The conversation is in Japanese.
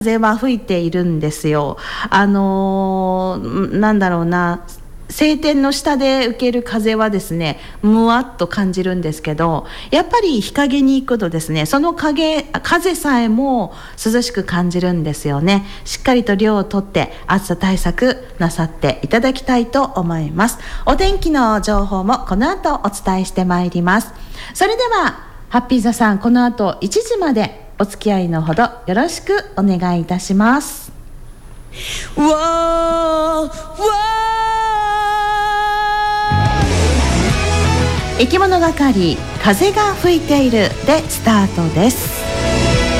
風は吹いているんですよ。なんだろうな、晴天の下で受ける風はですね、むわっと感じるんですけど、やっぱり日陰に行くとですね、その風さえも涼しく感じるんですよね。しっかりと涼をとって暑さ対策なさっていただきたいと思います。お天気の情報もこの後お伝えしてまいります。それではハッピーザさん、この後1時までお付き合いのほどよろしくお願いいたします。生き物係、風が吹いているでスタートです。